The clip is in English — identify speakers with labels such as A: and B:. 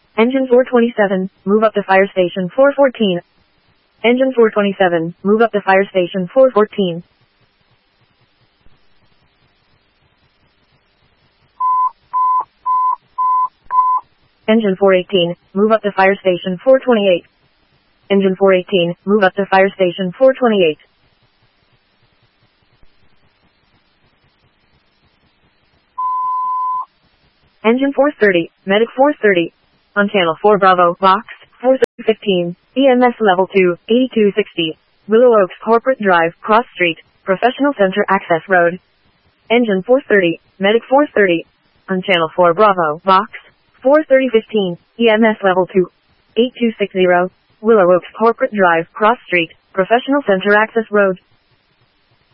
A: Engine 427, move up to fire station 414. Engine 427, move up to fire station 414. Engine 418, move up to fire station 428. Engine 418, move up to fire station 428. Engine 430, medic 430. On channel 4 Bravo, box 415, EMS level 2, 8260. Willow Oaks Corporate Drive, Cross Street, Professional Center Access Road. Engine 430, medic 430. On channel 4 Bravo, box 43015, EMS level 2, 8260. Willow Oaks Corporate Drive, Cross Street, Professional Center Access Road.